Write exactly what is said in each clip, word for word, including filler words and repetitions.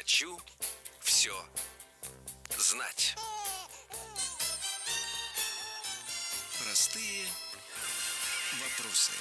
Хочу все знать. Простые вопросы.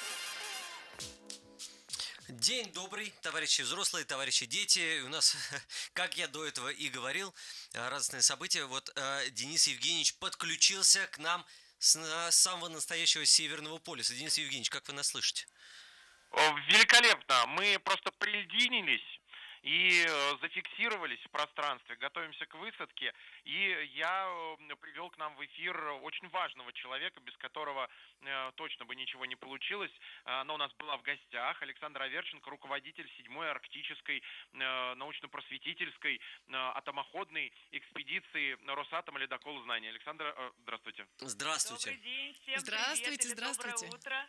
День добрый, товарищи взрослые, товарищи дети. У нас, как я до этого и говорил, радостное событие. Вот э, Денис Евгеньевич подключился к нам с, с самого настоящего Северного полюса. Денис Евгеньевич, как вы нас слышите? Великолепно. Мы просто прилединились и зафиксировались в пространстве, готовимся к высадке. И я привел к нам в эфир очень важного человека, без которого точно бы ничего не получилось. Она у нас была в гостях. Александр Аверченко, руководитель седьмой арктической научно-просветительской атомоходной экспедиции Росатома «Ледокол знаний». Александр, здравствуйте. Здравствуйте. Добрый день, всем Здравствуйте, привет, здравствуйте. доброе утро.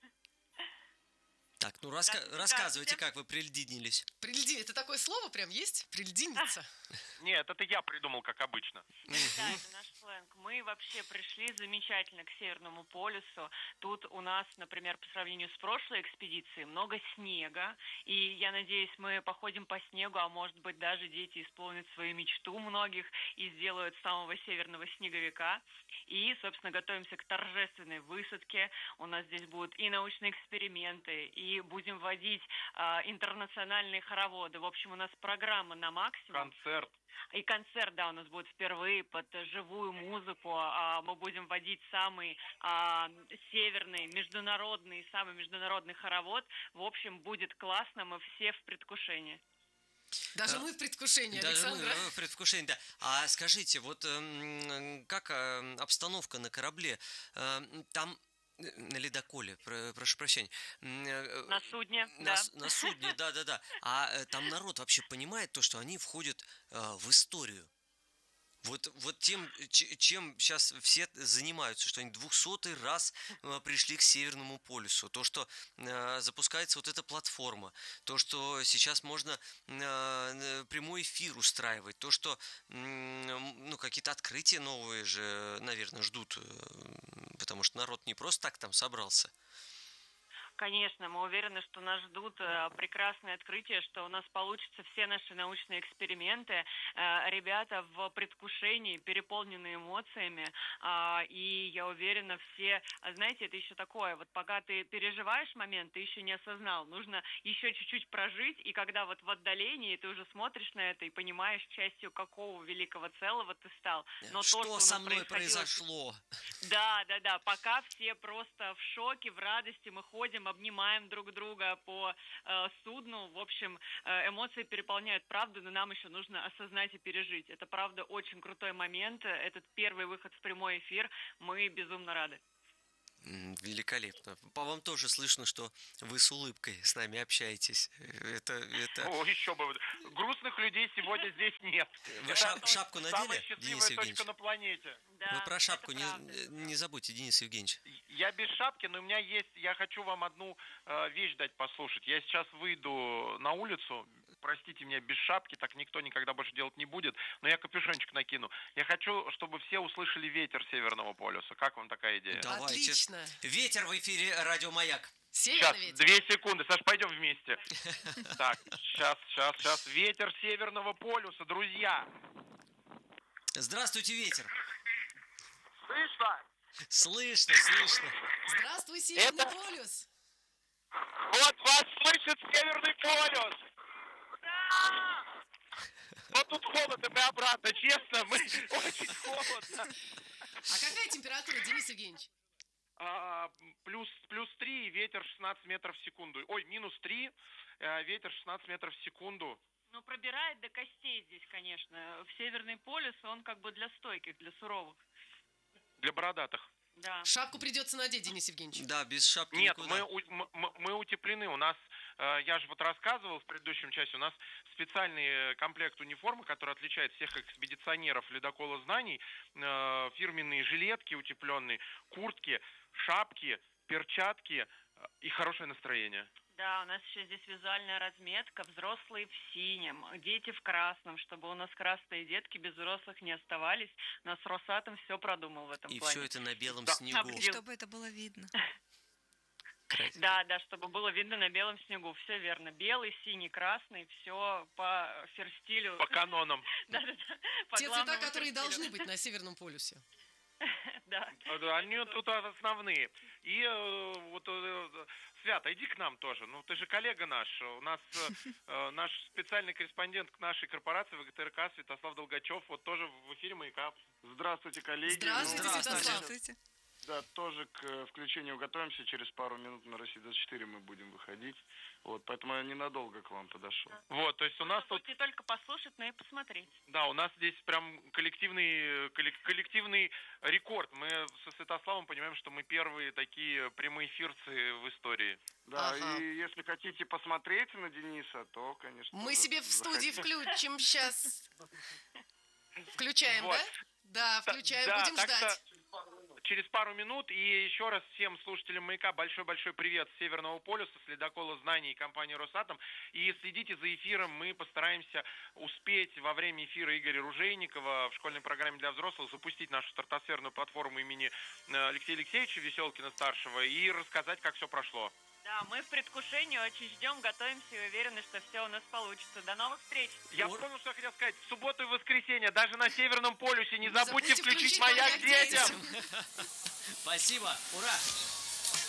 Так, ну раска- рассказывайте, как вы прилединились. Приледи, это такое слово прям есть? Прилединиться? Нет, это я придумал, как обычно. Да, это наш сленг. Мы вообще пришли замечательно к Северному полюсу. Тут у нас, например, по сравнению с прошлой экспедицией, много снега. И я надеюсь, мы походим по снегу, а может быть даже дети исполнят свою мечту многих и сделают самого северного снеговика. И, собственно, готовимся к торжественной высадке. У нас здесь будут и научные эксперименты, и будем вводить а, интернациональные хороводы. В общем, у нас программа на максимум. Концерт. И концерт, да, у нас будет впервые под живую музыку. А, мы будем вводить самый а, северный, международный, самый международный хоровод. В общем, будет классно, мы все в предвкушении. Даже мы в предвкушении, Даже Александра. мы в предвкушении, да. А скажите, вот э, как э, обстановка на корабле? Э, там на ледоколе, про, прошу прощения. На судне, на, да. На судне, да-да-да. А э, там народ вообще понимает то, что они входят э, в историю? Вот, вот тем, чем сейчас все занимаются, что они двухсотый раз пришли к Северному полюсу, то, что э, запускается вот эта платформа, то, что сейчас можно э, прямой эфир устраивать, то, что э, ну, какие-то открытия новые же, наверное, ждут, э, потому что народ не просто так там собрался. Конечно, мы уверены, что нас ждут э, прекрасные открытия, что у нас получатся все наши научные эксперименты. Э, ребята в предвкушении, переполнены эмоциями, э, и я уверена, все, знаете, это еще такое, вот пока ты переживаешь момент, ты еще не осознал, нужно еще чуть-чуть прожить, и когда вот в отдалении ты уже смотришь на это и понимаешь, частью какого великого целого ты стал. Но что, то, что со мной происходило... произошло? Да, да, да, пока все просто в шоке, в радости, мы ходим, обнимаем друг друга по э, судну. В общем, э, эмоции переполняют правду, но нам еще нужно осознать и пережить. Это, правда, очень крутой момент. Этот первый выход в прямой эфир. Мы безумно рады. Великолепно. По вам тоже слышно, что вы с улыбкой с нами общаетесь. Это, это... О, еще бы. Грустных людей сегодня здесь нет. Вы шап- шапку надели, самая Денис счастливая Евгеньевич? точка на планете. Да, Вы про шапку это не, правда. не забудьте, Денис Евгеньевич. Я без шапки, но у меня есть... Я хочу вам одну э, вещь дать послушать. Я сейчас выйду на улицу. Простите меня, без шапки, так никто никогда больше делать не будет. Но я капюшончик накину. Я хочу, чтобы все услышали ветер Северного полюса. Как вам такая идея? Давайте. Отлично. Ветер в эфире Радио Маяк. Северный Сейчас, ветер. две секунды. Саш, пойдем вместе. Так, сейчас, сейчас, сейчас. Ветер Северного полюса, друзья. Здравствуйте, ветер. Слышно? Слышно, слышно. Здравствуй, Северный Это- полюс. Вот вас слышит Северный полюс. Но тут холодно, мы обратно, честно, мы очень холодно. А какая температура, Денис Евгеньевич? А, плюс, плюс три, ветер шестнадцать метров в секунду. Ой, минус три, ветер шестнадцать метров в секунду. Ну, пробирает до костей здесь, конечно. В Северный полюс он как бы для стойких, для суровых. Для бородатых. Да. Шапку придется надеть, Денис Евгеньевич. Да, без шапки Нет, никуда. мы, у- мы, мы утеплены. У нас, э, я же вот рассказывал в предыдущем часе, у нас специальный комплект униформы, который отличает всех экспедиционеров ледокола знаний. Э, фирменные жилетки утепленные, куртки, шапки, перчатки э, и хорошее настроение. Да, у нас еще здесь визуальная разметка. Взрослые в синем, дети в красном, чтобы у нас красные детки без взрослых не оставались. У нас Росатом все продумал в этом И плане. все это на белом Да. снегу. Обдел- Чтобы это было видно. Кра- Да, да, чтобы было видно на белом снегу. Все верно. Белый, синий, красный, все по ферстилю. По канонам. Да, да, да. По Те цвета, главному которые ферстилю. должны быть на Северном полюсе. Да. А, да, Они тут основные. И э, вот э, Свята, иди к нам тоже. Ну, ты же коллега наш. У нас э, э, наш специальный корреспондент к нашей корпорации ВГТРК Святослав Долгачев вот тоже в эфире «Маяка». Здравствуйте, коллеги. Здравствуйте, Ну, Здравствуйте. Святослав. Здравствуйте. Да, тоже к э, включению готовимся. Через пару минут на России двадцать четыре мы будем выходить. Вот, поэтому я ненадолго к вам подошел. Вот, то есть у нас Можно тут, будет не только послушать, но и посмотреть. да, у нас здесь прям коллективный, коллек- коллективный рекорд. Мы со Святославом понимаем, что мы первые такие прямые эфирцы в истории. Да, Ага. и если хотите посмотреть на Дениса, то, конечно... Мы тоже себе в студии заходите. включим сейчас. Включаем, Вот. да? Да, включаем, Да, будем так ждать. что через пару минут. И еще раз всем слушателям «Маяка» большой-большой привет с Северного полюса, с ледокола знаний и компании «Росатом». И следите за эфиром. Мы постараемся успеть во время эфира Игоря Ружейникова в школьной программе для взрослых запустить нашу стратосферную платформу имени э, Алексея Алексеевича Веселкина-старшего и рассказать, как все прошло. Да, мы в предвкушении очень ждем, готовимся и уверены, что все у нас получится. До новых встреч! Я Ур- вспомнил, что я хотел сказать. В субботу и воскресенье, даже на Северном полюсе, не Не забудьте забудьте включить включить «Маяк» «Маяк» детям. детям. Спасибо, ура!